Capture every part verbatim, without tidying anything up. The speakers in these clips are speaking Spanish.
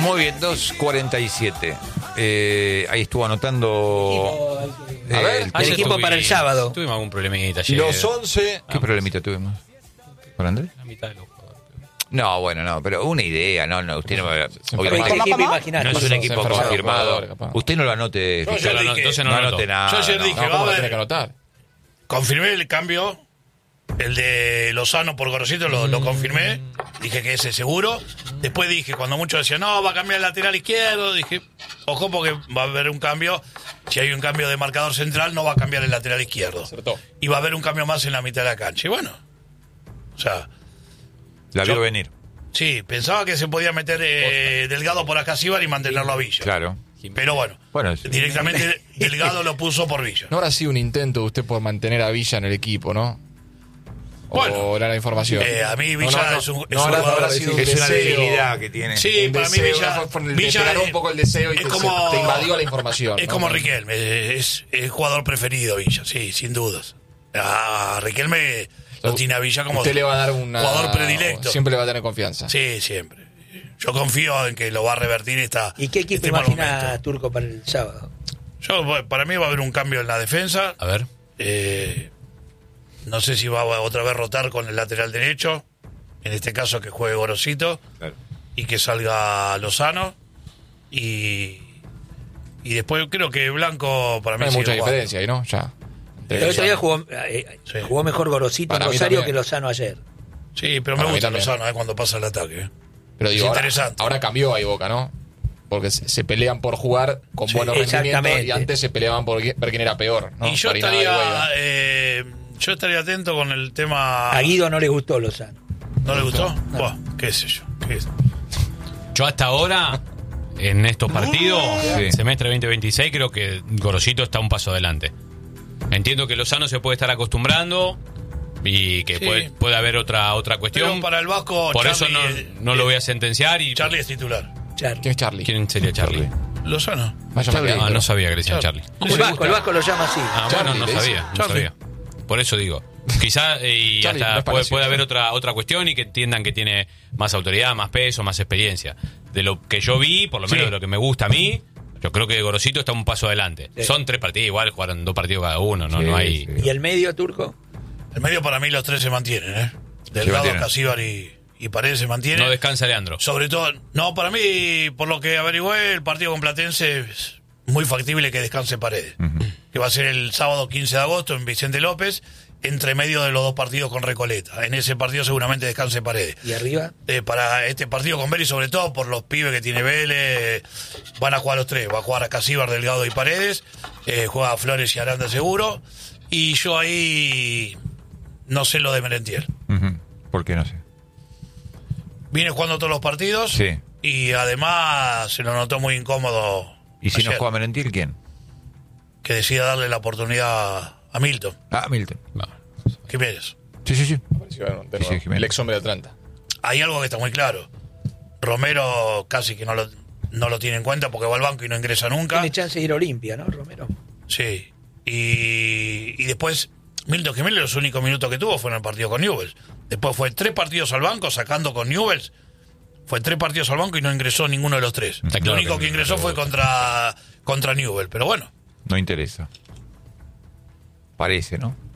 Muy bien, dos cuarenta y siete. Eh, ahí estuvo anotando. A ver, el, el equipo para el sábado. Tuvimos algún problemita ayer. Los once. ¿Qué problemita tuvimos? ¿Con Andrés? La mitad de los jugadores. No, bueno, no, pero una idea, no, no, usted no me. ¿Qué Obviamente, equipo imaginás? no es un Se equipo enfermaron confirmado. jugadores, capaz. Usted no lo anote. No, yo Fiscal. le No, dije- entonces no, No lo anote noto. nada. Yo ayer no. dije, No, va a ¿cómo lo haber- tenés que anotar? Confirmé el cambio, el de Lozano por Gorosito, lo, lo confirmé. Dije que ese seguro. Después dije, cuando muchos decían, no, va a cambiar el lateral izquierdo, dije, ojo porque va a haber un cambio. Si hay un cambio de marcador central, no va a cambiar el lateral izquierdo. Acertó. Y va a haber un cambio más en la mitad de la cancha. Y bueno, o sea, La vio Yo- venir. sí, pensaba que se podía meter eh, Delgado por Acasíbar y mantenerlo a Villa. Claro. Pero bueno, Bueno, sí. directamente Delgado lo puso por Villa. No habrá sido un intento de usted por mantener a Villa en el equipo, ¿no? O Bueno, era la información. Eh, a mí No, Villa no, no. es un, es No, un habrá- jugador habrá sido un Es una deseo. debilidad que tiene. Sí, Un para mí deseo, Villa, una forma- te Villa ganó es- un poco el deseo y es te, como- se- te invadió la información. Es ¿no? como No. Riquelme, es el jugador preferido Villa, sí, sin dudas. A Riquelme lo tiene a Villa como Usted le va a dar una... jugador predilecto. Siempre le va a tener confianza. Sí, siempre. Yo confío en que lo va a revertir esta. ¿Y qué equipo este mal imagina momento. Turco para el sábado? Yo, para mí va a haber un cambio en la defensa. A ver. Eh, no sé si va a otra vez rotar con el lateral derecho. En este caso que juegue Gorosito. Claro. Y que salga Lozano. Y, y después creo que Blanco para mí No hay sigue mucha jugando. diferencia ahí, ¿no? Ya. El otro día jugó, eh, Sí. jugó mejor Gorosito en Para mí Rosario también. que Lozano ayer. Sí, pero me Para mí gusta también. Lozano eh, cuando pasa el ataque. eh. Pero digo, Es ahora, interesante. ahora cambió ahí Boca, ¿no? Porque se, se pelean por jugar con Sí, buenos rendimientos exactamente. y antes se peleaban por ver quién era peor, ¿no? Y yo Farinada y estaría, Guaidó. eh, yo estaría atento con el tema. A Guido no le gustó Lozano. ¿No le gustó? Buah, qué sé yo. qué sé. Yo hasta ahora, en estos partidos, Sí. semestre veinte veintiséis, creo que Gorosito está un paso adelante. Entiendo que Lozano se puede estar acostumbrando y que Sí. puede, puede haber otra otra cuestión. Pero para el Vasco, Por Charlie, eso no, eh, no lo voy a sentenciar. Y Charlie es titular. Charlie. ¿Quién es Charlie? ¿Quién sería Charlie? Lozano. Vaya Charlie. mañana. Ah, no sabía que le decían Charlie. Charlie. El Vasco, el Vasco lo llama así. Ah, Charlie, bueno, no le dice. sabía, no Charlie. sabía. Por eso digo. Quizá eh, y Charlie, hasta no es puede, parecido, puede haber ¿no? otra otra cuestión y que entiendan que tiene más autoridad, más peso, más experiencia. De lo que yo vi, por lo menos Sí. de lo que me gusta a mí, yo creo que Gorosito está un paso adelante. Sí. Son tres partidos igual, jugaron dos partidos cada uno, no, Sí, no hay... sí. ¿Y el medio Turco? El medio para mí los tres se mantienen, ¿eh? Delgado, mantienen. Casíbar y, y Paredes se mantienen. No descansa Leandro. Sobre todo, no, para mí, por lo que averigüé, el partido con Platense es muy factible que descanse Paredes. Que va a ser el sábado quince de agosto en Vicente López, entre medio de los dos partidos con Recoleta. En ese partido seguramente descanse Paredes. ¿Y arriba? Eh, para este partido con Vélez, sobre todo por los pibes que tiene Vélez, van a jugar los tres. Va a jugar a Casíbar, Delgado y Paredes. Eh, juega Flores y Aranda seguro. Y yo ahí no sé lo de Merentiel. Ujú. ¿Por qué no sé? Viene jugando todos los partidos. Sí. Y además se lo notó muy incómodo. ¿Y si no ayer, juega Merentiel, quién? que decida darle la oportunidad a Milton. Ah, Milton. No. Jiménez. Sí, sí, sí. Apareció de nuevo. Sí, sí, Jiménez. El ex hombre de Atlanta. Hay algo que está muy claro. Romero casi que no lo, no lo tiene en cuenta porque va al banco y no ingresa nunca. Tiene chance de ir a Olimpia, ¿no, Romero? Sí. Y, y después, Milton Jiménez los únicos minutos que tuvo fueron el partido con Newell's. Después fue tres partidos al banco sacando con Newell's. Fue tres partidos al banco y no ingresó ninguno de los tres. Está Lo claro único que que no ingresó le fue gusta. contra, contra Newell's. Pero bueno, No interesa. Parece, ¿no?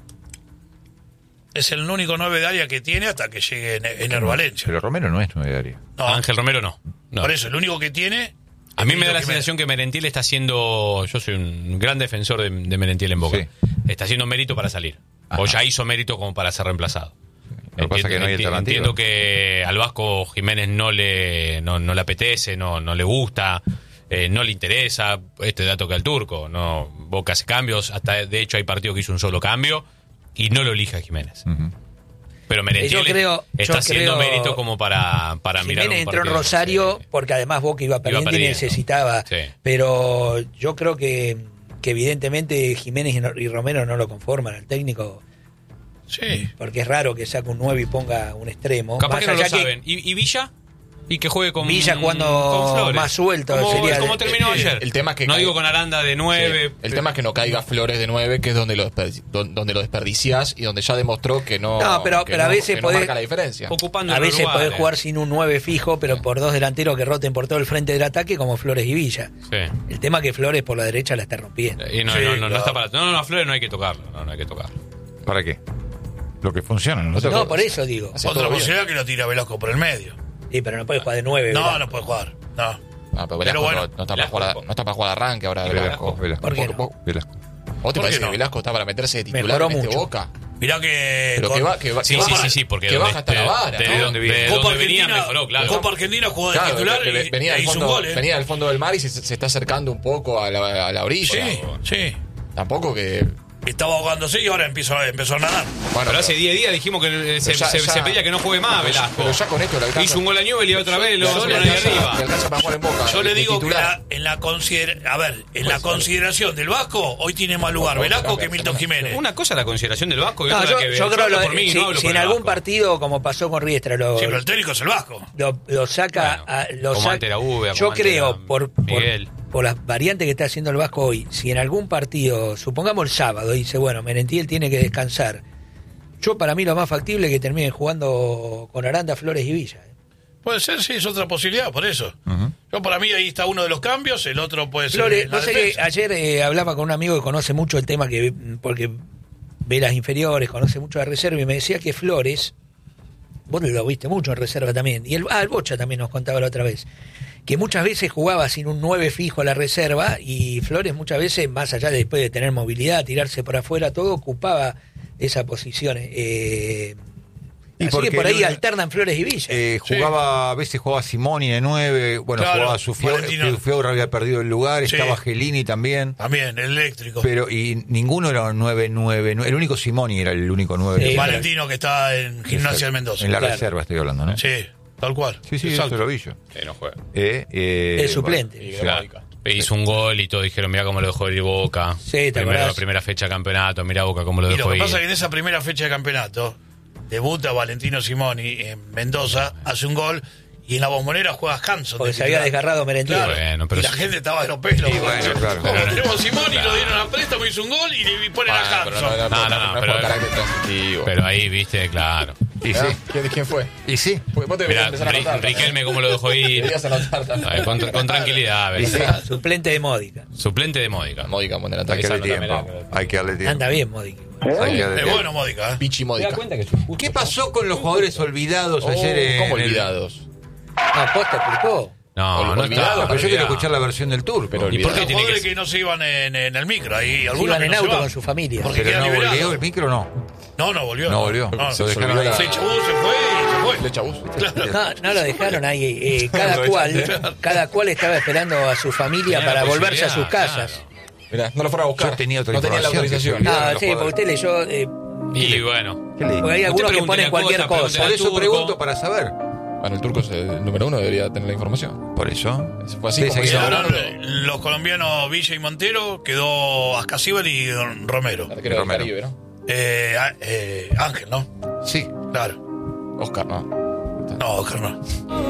es el único nueve de área que tiene hasta que llegue en, en el Valencia. Pero Romero no es nueve de área. No, Ángel Romero no. No. Por eso, el único que tiene... A mí es me da la Milton Jiménez. sensación que Merentiel está haciendo... Yo soy un gran defensor de, de Merentiel en Boca. Sí. Está haciendo mérito para salir. Ajá. O ya hizo mérito como para ser reemplazado. Lo que pasa es que no hay enti- alternativa. entiendo que al Vasco Jiménez no le, no, no le apetece, no, no le gusta, eh, no le interesa. Este dato que al Turco. No, Boca hace cambios. Hasta de hecho hay partidos que hizo un solo cambio y no lo elige a Jiménez. Ujú. Pero Merentiel Yo creo- está yo haciendo creo- mérito como para, para mirar Jiménez un entró en partido. Rosario Sí. porque además Boca iba perdiendo, y perdiendo. necesitaba. Sí. Pero yo creo que, que evidentemente Jiménez y, no- y Romero no lo conforman al técnico, Sí. porque es raro que saque un nueve y ponga un extremo. Capaz Más que no lo allá saben. ¿Y, y Villa? Y que juegue con Villa jugando con Flores. más suelto, Como, sería como de- terminó el- ayer. el tema es que no cae- digo con Aranda de nueve. Sí. El tema es que no caiga Flores de nueve, que es donde lo, desperdi- don- donde lo desperdiciás y donde ya demostró que no, No, pero- que pero a no- veces que no podés- marca la diferencia. Ocupando A los veces lugares. podés jugar sin un nueve fijo, pero por dos delanteros que roten por todo el frente del ataque, como Flores y Villa. Sí. El tema es que Flores por la derecha la está rompiendo. Y no, Sí, no, no, no claro. está para. No, no, no, a Flores no hay que tocarlo. No, no hay que tocarlo. ¿Para qué? Lo que funciona. ¿no? No, por eso digo. Hace Otra todo bien. posibilidad que lo tira Velasco por el medio. Sí, pero no puede jugar de nueve. No, ¿verdad? no puede jugar. No. Ah, pero Pero Velasco bueno, no, no está para Velasco, jugar, no está para jugar arranque ahora. Velasco, Velasco. Velasco. ¿Por qué no? ¿Vos, Velasco. vos te ¿Por parece qué no? que Velasco está para meterse de titular Mejoró en este mucho. Boca? Mirá que. Pero con- que va, que va, Sí, que sí, va- sí, sí, porque que donde- baja hasta la de- vara, de ¿no? donde- viene. de Copa donde venía Argentina, mejoró, claro. Copa Argentina jugó de Claro, titular ve- ve- y, venía, e del hizo fondo, un gol, ¿eh? venía del fondo del mar y se, se está acercando un poco a la, a la orilla. Sí, sí. Tampoco que... Estaba ahogándose y ahora empezó, empezó a nadar. Bueno, Pero hace diez días dijimos que eh, se, Pero ya- se- ya- se pedía que no juegue más pero ya- Velasco. pero ya con esto le alcanza. Hizo un gol a Newell y otra vez lo Yo vas a le poner ahí alcanza- le arriba. alcanza para jugar en Boca. Yo le de digo que titular. la- en la consider a ver, en la consideración del Vasco, hoy tiene más lugar Bueno, Velasco que cambian, Milton cambian. Jiménez. Una cosa es la consideración del Vasco y No, otra yo, la que yo creo hablo lo- por mí, si, no hablo si por en el algún Vasco. partido, como pasó con Riestra, lo, Sí, pero el técnico es el Vasco. lo, lo saca, Bueno, a- lo como saca- ante la Uve, yo como ante creo, la por, por, Miguel. por las variantes que está haciendo el Vasco hoy, si en algún partido, supongamos el sábado, dice, bueno, Merentiel tiene que descansar, yo para mí lo más factible es que terminen jugando con Aranda, Flores y Villa. Puede ser, sí, es otra posibilidad, por eso. Ujú. Yo para mí ahí está uno de los cambios, el otro puede ser Flores, en la vos sabés que defensa. ayer eh, hablaba con un amigo que conoce mucho el tema, que porque ve las inferiores, conoce mucho la reserva, y me decía que Flores, vos lo viste mucho en reserva también, y el, ah, el Bocha también nos contaba la otra vez, que muchas veces jugaba sin un nueve fijo a la reserva, y Flores muchas veces, más allá de después de tener movilidad, tirarse por afuera, todo, ocupaba esa posición. Eh, Y así porque que por ahí el- alternan Flores y Villa. Eh, jugaba, a veces jugaba Simoni de nueve, bueno, Claro, jugaba Sufiaura, Valentino. Sufiaura había perdido el lugar, Sí. estaba Gelini también, También, el eléctrico. pero y ninguno era nueve nueve, el único Simoni era el único nueve. Sí, Valentino que está en Gimnasia de Mendoza. En la Claro. reserva estoy hablando, ¿no? Sí, tal cual. sí, sí, Exacto. eso lo vi yo. Sí, no juega. Eh, eh, El suplente. Y Claro. Mónica. Hizo un gol y todos dijeron, mira cómo lo dejó ir Boca. Sí, ¿te primera, acordás? primera fecha de campeonato, mira Boca cómo lo Y dejó lo que ir. pasa es que en esa primera fecha de campeonato debuta Valentino Simoni en Mendoza, hace un gol y en la Bombonera juega Hanson. Porque de se había titular. desgarrado Merentiel. Claro. Bueno, pero y la sí. gente estaba de los pelos. Sí, bueno, claro. Como Pero- tenemos a Simoni, Claro. lo dieron a préstamo, hizo un gol y le ponen Ah, a pero Hanson. no, no, No, no, no, no, no, es por pero- carácter transitivo. Pero ahí, viste, claro. Y sí, ¿Ah? ¿Quién, ¿Quién fue? y sí. Porque vos te Mira, deberías empezar a Ri- anotar. Riquelme cómo lo dejó ir. Deberías anotar también. Ay, con, con tranquilidad, Y sí. ¿ves? Suplente de Módica. Suplente de Módica. Módica, buen Hay que delantero. darle Esa no tiempo. Hay que darle tiempo. Anda bien Módica. Hay que darle Es tiempo. bueno, Módica. ¿eh? Pichi Módica. ¿Qué pasó con los jugadores olvidados Oh, ayer? en ¿Cómo el- olvidados? No, Posta explicó. No, no Olvidado, está. Ah, pero yo quiero olvidado. escuchar la versión del turco. Pero ¿Y por qué Los tiene jugadores que que... no se iban en, en el micro. Ahí, Se algunos iban que en no se auto van. con su familia. Porque Pero queda no liberado. volvió el micro, no. No, no volvió. No volvió. No, Se se, dejaron olvidó ahí. la- echó, se fue y se fue. Le echa bus. No, no lo dejaron ahí. eh, cada cual cada cual estaba esperando a su familia Tenía para la volverse a sus posibilidad, casas. claro. Mirá, no lo fueron a buscar. Yo tenía otra no tenía la información que se autorización. olvidó. Ah, los sí, porque jugadores. usted leyó. eh, Y bueno. ¿Qué le digo? porque hay algunos que pregunte ponen la cualquier cuota, cosa. Por al eso turco. pregunto, para saber. Bueno, el turco es el número uno, debería tener la información. Por eso. Fue así Sí, como sí, se sí. habló. Quedaron los colombianos Villa y Montero, quedó Ascasíbal y Don Romero. Arquero del Romero. Caribe, ¿no? Eh, ah, eh, Ángel, ¿no? Sí. Claro. Oscar, no. No, Oscar no.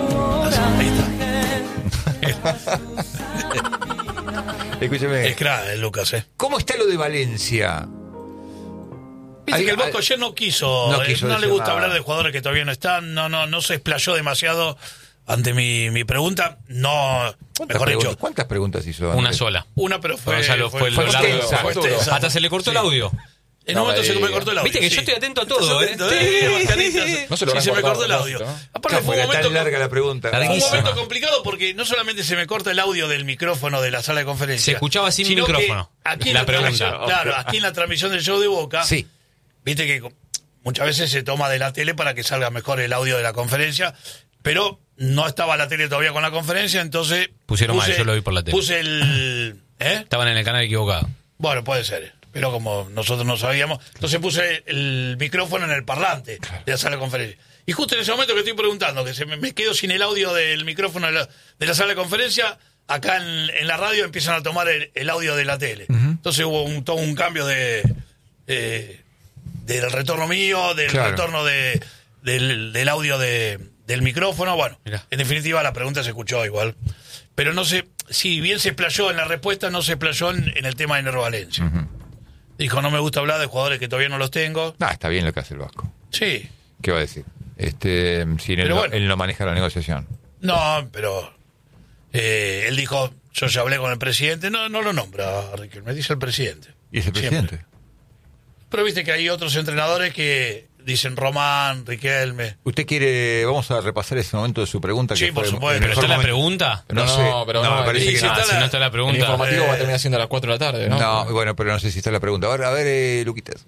Ahí está. Escúcheme. Es crack el Lucas, ¿eh? ¿Cómo está lo de Valencia? Viste Hay- que el Bosco hay- ayer no quiso, no eh, quiso no le decir gusta nada. hablar de jugadores que todavía no están, no, no, no se explayó demasiado ante mi, mi pregunta, no, ¿Cuántas, mejor preguntas, dicho, ¿Cuántas preguntas hizo? Una Andrés? sola. una pero fue, Pero ya lo- fue fue, lo fue largo. extensa, fue Fue duro. extensa. Hasta se le cortó Sí. el audio. En No un momento me se me digas. cortó el audio. Viste que sí. yo estoy atento a todo, ¿eh? Atento, eh, mascaritas. No se Sí, lo habrán se me cortado cortó el a audio. propósito, ¿no? Aparte Claro, fue porque un era tan momento, larga la pregunta. fue un Larguísima. momento complicado porque no solamente se me corta el audio del micrófono de la sala de conferencia. Se escuchaba sin sino que micrófono. Aquí en La la, pregunta. transmisión- Claro, aquí en la transmisión del show de Boca. Sí. Viste que muchas veces se toma de la tele para que salga mejor el audio de la conferencia, pero no estaba la tele todavía con la conferencia, entonces... Pusieron mal, yo lo vi por la tele. Puse el... ¿Eh? Estaban en el canal equivocado. Bueno, puede ser, pero como nosotros no sabíamos, entonces puse el micrófono en el parlante de la sala de conferencia. Y justo en ese momento que estoy preguntando, que se me, me quedo sin el audio del micrófono de la, de la sala de conferencia, acá en, en la radio empiezan a tomar el, el audio de la tele. Entonces hubo un, todo un cambio de... de del retorno mío, del Claro. retorno de, del, del audio de, del micrófono. Bueno, Mirá. en definitiva la pregunta se escuchó igual. Pero no sé, si bien se explayó en la respuesta, no se explayó en, en el tema de Nero Valencia. Ujú. Dijo, no me gusta hablar de jugadores que todavía no los tengo. Ah, está bien lo que hace el Vasco. Sí, ¿Qué va a decir? Este, si él, Pero no, bueno. él no maneja la negociación. no, pero eh, él dijo, yo ya hablé con el presidente. No, no lo nombra, Riquelme, dice el presidente. ¿Y es el Siempre. presidente? Pero viste que hay otros entrenadores que dicen Román, Riquelme. ¿Usted quiere, vamos a repasar ese momento de su pregunta? Sí, que por fue supuesto. el ¿Pero mejor está la momento? pregunta? No, No, sé, pero no, no, me parece y que si no. está Ah, si la- no está la El pregunta. informativo Eh, va a terminar siendo a las cuatro de la tarde, ¿no? No, bueno, pero no sé si está la pregunta. A ver, a ver eh, Luquitas.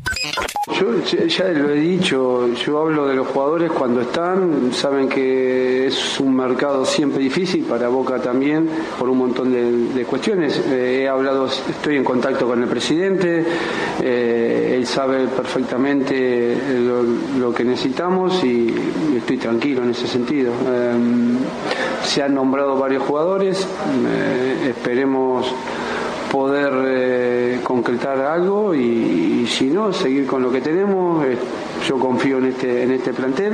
Yo ya- ya lo he dicho, yo hablo de los jugadores cuando están, saben que es un mercado siempre difícil, para Boca también, por un montón de, de cuestiones. Eh, he hablado, estoy en contacto con el presidente, eh, él sabe perfectamente lo, lo que necesitamos y, y estoy tranquilo en ese sentido. Eh, se han nombrado varios jugadores, eh, esperemos poder eh, concretar algo y, y si no, seguir con lo que tenemos. Eh, yo confío en este en este plantel.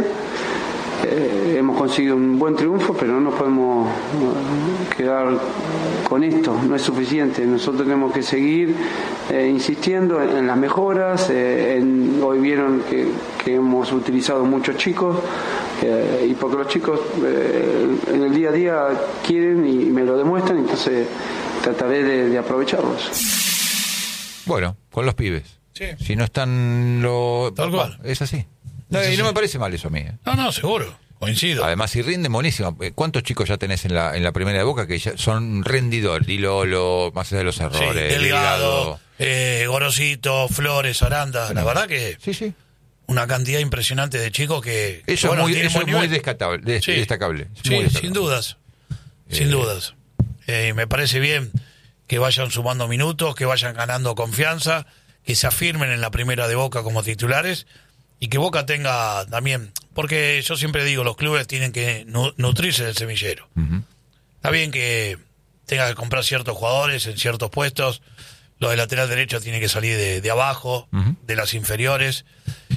Eh, hemos conseguido un buen triunfo, pero no nos podemos eh, quedar con esto, no es suficiente. Nosotros tenemos que seguir eh, insistiendo en, en las mejoras. Eh, en, hoy vieron que, que hemos utilizado muchos chicos, eh, y porque los chicos eh, en el día a día quieren y me lo demuestran, entonces trataré de, de aprovecharlos. Bueno, con los pibes. Sí. Si no están lo... Tal cual. Es así. No, Es y así. no me parece mal eso a mí. ¿eh? No, no, seguro, coincido. Además, si rinden, buenísimo. Eh, ¿Cuántos chicos ya tenés en la, en la primera de Boca que ya son rendidores? Dilolo, más allá de los Sí, errores. Delgado, eh, Gorosito, Flores, Aranda. La verdad que Sí, sí. una cantidad impresionante de chicos que... Eso bueno, es muy, tienen eso buen es muy nivel. descatable, des- Sí. destacable. Es Sí, muy destacable. sin dudas. Eh. Sin dudas. Eh, me parece bien que vayan sumando minutos, que vayan ganando confianza, que se afirmen en la primera de Boca como titulares y que Boca tenga también, porque yo siempre digo, los clubes tienen que nu- nutrirse del semillero. Ujú. Está bien que tenga que comprar ciertos jugadores en ciertos puestos, lo de lateral derecho tiene que salir de, de abajo, Ujú. de las inferiores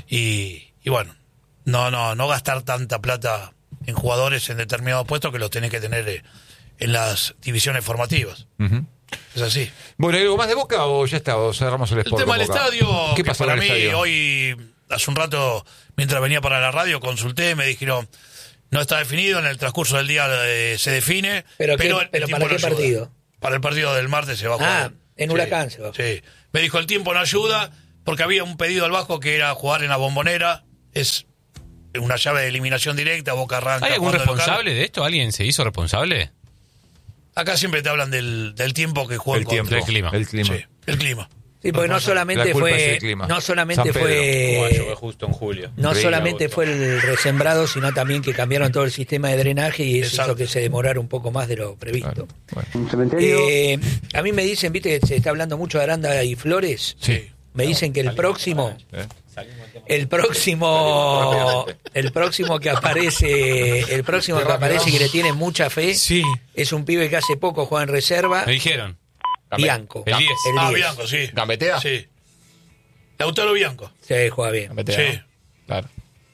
y, y bueno, no, no, no gastar tanta plata en jugadores en determinados puestos que los tenés que tener eh, en las divisiones formativas. Ujú. Es así. Bueno, ¿hay algo más de Boca o ya está? O cerramos el El Sport tema con del Boca? estadio, ¿Qué que pasó para en el mí estadio? hoy, hace un rato, mientras venía para la radio, consulté, me dijeron, no está definido, en el transcurso del día eh, se define. ¿Pero qué- el- el pero tiempo para no qué ayuda. partido? Para el partido del martes se va a Ah, jugar. en Sí, Huracán se va a jugar. Sí. Me dijo, el tiempo no ayuda, porque había un pedido al Vasco que era jugar en la Bombonera, es una llave de eliminación directa, Boca arranca. ¿Hay algún jugando de local. responsable de esto? ¿Alguien se hizo responsable? Acá siempre te hablan del, del tiempo que juega El tiempo. Del clima. El clima. Sí, el clima. Sí, porque no La solamente culpa es fue, el clima. no solamente San Pedro. fue, justo en julio. no Increíble, solamente agosto. fue el resembrado, sino también que cambiaron todo el sistema de drenaje y eso Exacto. hizo que se demorara un poco más de lo previsto. Claro. Bueno. Un cementerio. Eh, a mí me dicen, viste que se está hablando mucho de Aranda y Flores. Sí. Me dicen que el próximo, ¿Eh? el próximo, el próximo que aparece, el próximo que aparece y que le tiene mucha fe, Sí. es un pibe que hace poco juega en reserva, Me dijeron. Bianco. El diez. El Ah, diez. Bianco, sí. ¿Gambetea? Sí. Lautaro Bianco. Sí, juega bien. Gambetea, Sí. ¿no? Claro.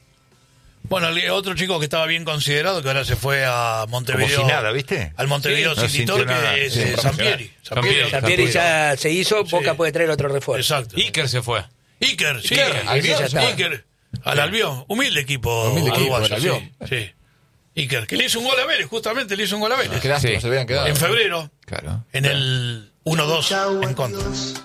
Bueno, el otro chico que estaba bien considerado, que ahora se fue a Montevideo. Como si nada, ¿viste? Al Montevideo Sí, no City sintió Torque, nada. es Sí, eh, Sampieri. Sampieri. Sampieri ya se hizo, Sí. Boca puede traer otro refuerzo. Exacto. Iker se fue. Iker, sí. Iker, Albion, ya está. Iker, al Albión. Humilde equipo. Humilde equipo, uruguayo, el sí, Albión. sí. Iker, que le hizo un gol a Vélez, justamente le hizo un gol a Vélez. Qué lástima, Sí. se habían quedado. En febrero, Claro. en el uno dos en contra.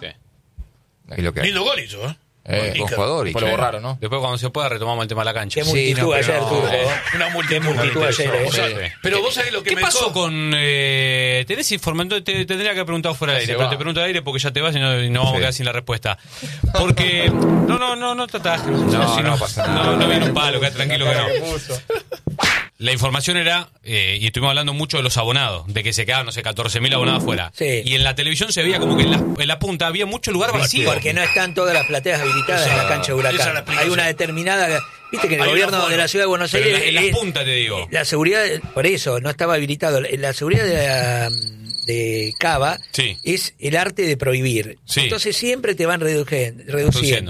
Ahí lo que hay. Lindo gol hizo, ¿eh? Eh, Buen Iker. jugador. Después lo Iker. borraron, ¿no? Después cuando se pueda retomamos el tema de la cancha. Qué Sí, multitud no, pero ayer, no, Turco. eh. Una multitud. Qué multitud ayer, eh. O sea, Sí. pero vos sabés lo que ¿Qué me pasó dejó? con... Eh, ¿Tenés información? Te, tendría que haber preguntado fuera del Ya aire, se pero va. te pregunto al aire porque ya te vas y no, y no vamos Sí. a quedar sin la respuesta. Porque... No, no, no, no tratás. No, no pasa nada. No, no viene un palo, quedate tranquilo que no. La información era, eh, y estuvimos hablando mucho de los abonados, de que se quedaban, no sé, catorce mil abonados fuera. Sí. Y en la televisión se veía como que en la, en la punta había mucho lugar vacío. Porque no están todas las plateas habilitadas Esa- en la cancha de esa es la Huracán. explicación. Hay una determinada... Viste que en el Hay un gobierno aforo. de la ciudad de Buenos Pero Aires... en la, en la es- punta, te digo. La seguridad, por eso, no estaba habilitado. La seguridad de, la- de Cava Sí. es el arte de prohibir. Sí. Entonces siempre te van redujen- reduciendo. Reduciendo.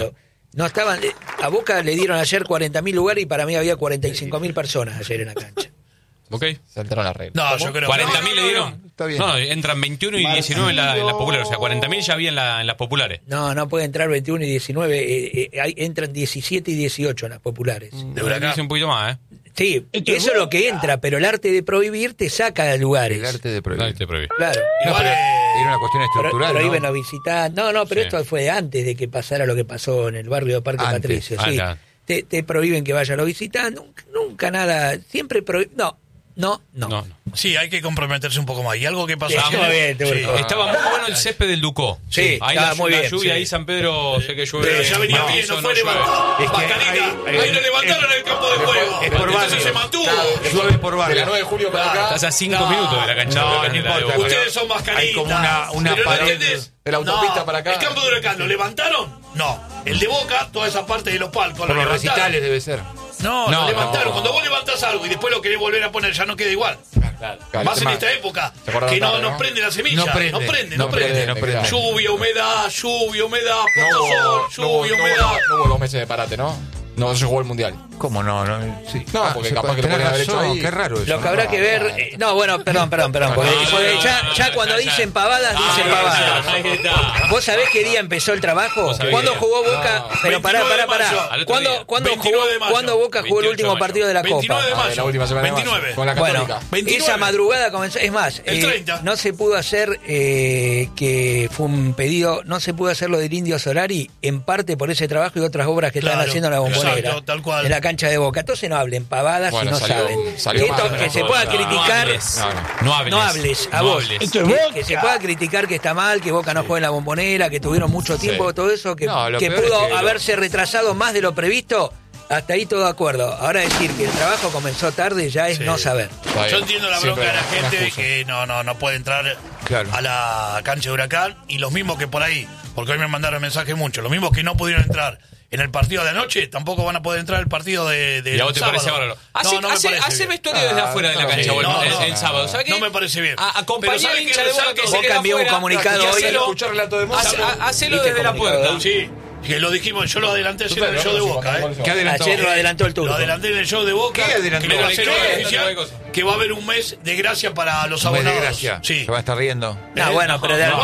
No estaban, a Boca le dieron ayer cuarenta mil lugares y para mí había cuarenta y cinco mil personas ayer en la cancha. Ok. Saltaron las reglas. No, yo creo que cuarenta no, mil no, le dieron. Está bien. No, entran veintiuno y diecinueve en, la, en las populares. O sea, cuarenta mil ya había en, la, en las populares. No, no puede entrar veintiuno y diecinueve, eh, eh, hay, entran diecisiete y dieciocho en las populares. De Huracán. Dice un poquito más, ¿eh? Sí, eso es lo que entra, pero el arte de prohibir te saca de lugares. El arte de prohibir. Dale, te prohibí. Claro. No, Igual, pero eh, era una cuestión Pro- estructural, prohíben ¿no? los visitantes. No, no, pero Sí. esto fue de antes de que pasara lo que pasó en el barrio de Parque Antes. Patricio. Ah, Sí. claro. Te, te prohíben que vayan los visitantes. Nunca, nunca nada. Siempre prohíben. No, no, no. No, no. sí, hay que comprometerse un poco más. Y algo que pasó Sí, ayer- muy bien, sí. Turco. Estaba muy bueno el césped del Ducó. Sí, ahí estaba la, muy la bien, lluvia sí. ahí San Pedro, sé que llueve. Pero ya venía no, bien, eso no fue llueve. levantado. Es que Mascarita, hay- ahí hay- lo levantaron en el campo de juego. es por Entonces barrio. se mantuvo. Llueve por De barrio. la nueve de julio para acá. Estás a cinco No. minutos de la cancha. No, de no Huracán y la de importa, Boca. Ustedes son mascaritas. Hay como una- una Pero no pared entendés. de la autopista No, para acá. El campo de Huracán, ¿lo levantaron? No. El de Boca, toda esa parte de los palcos. Por lo los levantaron. recitales debe ser. No, No, lo levantaron. no. Cuando vos levantás algo y después lo querés volver a poner, ya no queda igual. Claro, Más el en tema- esta época, ¿Se acuerdan que no, tarde, no no? prende la semilla. No No prende, prende, no no prende. prende, no prende. Lluvia, humedad, lluvia, humedad, No poco hubo, sol, no, hubo, lluvia, no, humedad. hubo, no hubo dos meses de parate, ¿no? No, eso jugó el Mundial. ¿Cómo no? No, sí. No, porque se capaz puede- que lo tenés podrían haber hecho razón, ahí. Qué raro eso. Lo que habrá ¿no? que ver. eh, no, bueno, perdón, perdón, perdón. Porque, No, no, porque no, ya, no, ya no, cuando ya, ya. dicen pavadas, Ah, dicen ahí pavadas. está, ahí está. ¿Vos sabés qué día empezó el trabajo? sabés ¿Cuándo qué día? jugó Boca? No. Pero pará, pará, veintinueve de mayo. pará. Al otro ¿Cuándo, día. ¿cuándo, jugó, veintinueve de mayo. ¿Cuándo Boca jugó el veintiocho último de mayo. partido de la veintinueve de Copa? Ah, de la última semana de mayo, veintinueve. con la Bueno, Católica. veintinueve. esa madrugada comenzó. Es más, El eh, treinta. no se pudo hacer, eh, que fue un pedido, no se pudo hacer lo del Indio Solari, en parte por ese trabajo y otras obras que Claro, están haciendo en la Bombonera. exacto, tal cual. En la cancha de Boca. Entonces no hablen pavadas Bueno, si no salió- saben. salió Que, esto- mal, que ¿no? se pueda No, criticar. No hables. No, no. No hables. No hables, a No vos. hables. Que, que se pueda criticar que está mal, que Boca no juegue en la Bombonera, que tuvieron mucho tiempo, Sí. todo eso, que, No, lo que peor pudo es que lo- haberse retrasado más de lo previsto, hasta ahí todo de acuerdo. Ahora decir que el trabajo comenzó tarde ya es Sí. no saber. Está bien. Yo entiendo la Siempre bronca de la una gente de excusa. que no, no, no puede entrar Claro. a la cancha de Huracán y los mismos que por ahí, porque hoy me mandaron mensajes mucho, los mismos que no pudieron entrar en el partido de anoche tampoco van a poder entrar el partido de, de ¿Y a vos te sábado. parece bárbaro? No, Hace, no me hace, parece hace bien. vestuario desde Ah, afuera de la no, cancha sí, bueno, no, el, no, el sábado. ¿Sabes qué? no me parece bien. A, Pero acompañar ¿sabes al qué hincha de Boca resalto? que se Boca queda envió un afuera comunicado y hoy. hacelo- Escuchar relato de Moza. hace- ha- Hacelo ¿Viste desde la comunicado puerta. hoy? Sí, que lo dijimos, yo lo adelanté ayer en el show de Boca, ¿eh? ¿Qué adelantó? Ayer lo adelantó el turco. Lo adelanté en el show de Boca. ¿Qué adelantó? Que, le va a hacer ¿Qué? hoy ¿Qué? oficial, ¿Qué cosa? que va a haber un mes de gracia para los Un mes de abonados. gracia. Sí. Se va a estar riendo. No, bueno, pero de, Bueno.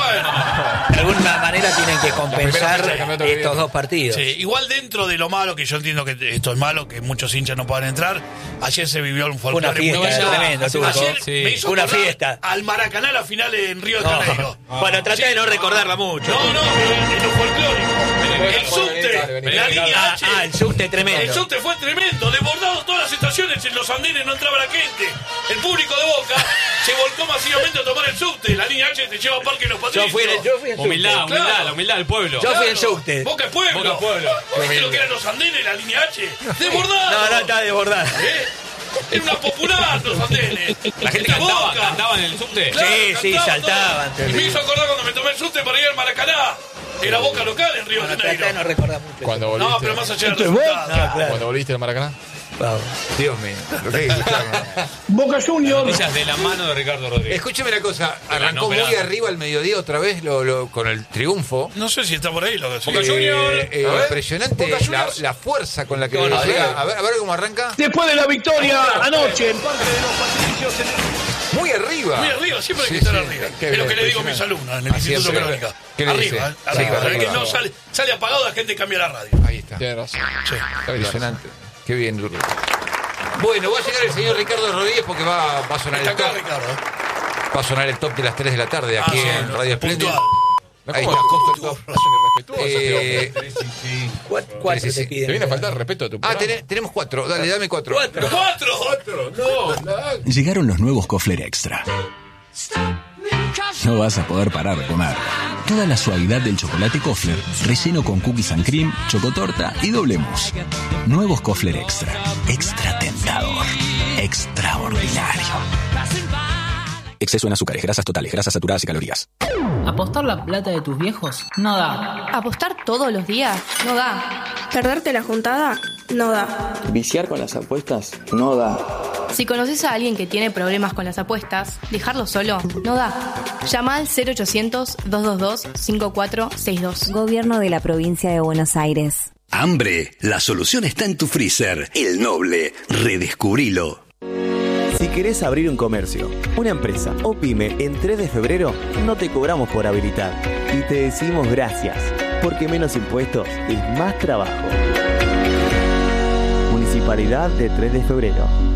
de alguna manera tienen que fecha compensar del campeonato que estos viene. dos partidos. Sí, igual dentro de lo malo, que yo entiendo que esto es malo, que muchos hinchas no puedan entrar, ayer se vivió un folclore Una fiesta muy lindo. tremenda, turco. Ayer Sí. me hizo Una acordar fiesta. al Maracaná la final en Río de No. Janeiro. Bueno, traté de no recordarla mucho. No, no, pero en lo folclórico. El Vení, subte, vení, la vení. línea Ah, H. ah, el subte El tremendo. subte fue tremendo, desbordado todas las estaciones, en los andenes no entraba la gente. El público de Boca se volcó masivamente a tomar el subte. La línea H te lleva a Parque Los Yo Patricios. fui, en- yo fui en Humildad, subte. humildad, Claro. la humildad del pueblo. Yo fui en subte. Boca es pueblo. Boca es pueblo. ¿Viste lo que eran los andenes, la línea H? Desbordado. No, no, está desbordada. ¿Eh? Era una popular los andenes. La gente Esta cantaba, Boca. cantaba en el subte. Claro, Sí, sí, cantaban saltaban. todo. Y me hizo acordar cuando me tomé el subte para ir al Maracaná. Era Boca local en Río de Bueno, traté de no Janeiro. recordar mucho. Cuando volviste, No, pero más allá del No, resultado. claro. cuando volviste al Maracaná. Vamos. Dios mío. Lo que hay que escuchar, ¿no? Boca Juniors. Noticias de la mano de Ricardo Rodríguez. Escúcheme una cosa. Arrancó no, muy esperá. arriba al mediodía otra vez lo, lo- con el triunfo. No sé si está por ahí lo que Boca sí. Juniors. Eh, eh, A ver. impresionante Boca la, Juniors. la fuerza con la que No, no, llega. no. A ver, a ver cómo arranca. Después de la victoria anoche en Parque de los Patricios. en- Muy arriba. Muy arriba, siempre hay Sí, que estar sí. arriba. Qué es lo bien, que le digo a mis impresionante. alumnos en el Así Instituto es, Crónica. ¿qué le Arriba, dice? ¿eh? Sí, arriba. arriba. Es que no sale, sale apagado, la gente cambia la radio. Ahí está. Tienes razón. Sí. Impresionante. Qué bien, Duro. Bueno, va a llegar el señor Ricardo Rodríguez porque va, va a sonar Está el acá, top. Ricardo. ¿eh? Va a sonar el top de las tres de la tarde aquí Ah, sí, en Radio Espléndido. puntual. No, Ahí ¿cómo está, es? justo el top. Son irrespetuosos, Eh, este hombre. Cuatro, cuatro Sí, sí, te sí. piden. Te viene a faltar respeto a tu Ah, programa. tené- tenemos cuatro. Dale, dame cuatro. Cuatro. ¡Cuatro! No, Llegaron los nuevos Kofler Extra. No vas a poder parar de comer. Toda la suavidad del chocolate Kofler, relleno con cookies and cream, chocotorta y doble mousse. Nuevos Kofler Extra. Extra tentador. Extraordinario. Exceso en azúcares, grasas totales, grasas saturadas y calorías. ¿Apostar la plata de tus viejos? No da. ¿Apostar todos los días? No da. ¿Perderte la juntada? No da. Viciar con las apuestas no da. Si conoces a alguien que tiene problemas con las apuestas, dejarlo solo no da. Llama al cero ochocientos, dos dos dos, cinco cuatro seis dos. Gobierno de la Provincia de Buenos Aires. ¿Hambre? La solución está en tu freezer. El Noble. Redescubrilo. Si querés abrir un comercio, una empresa o pyme en tres de febrero, no te cobramos por habilitar. Y te decimos gracias, porque menos impuestos es más trabajo. Municipalidad de tres de febrero.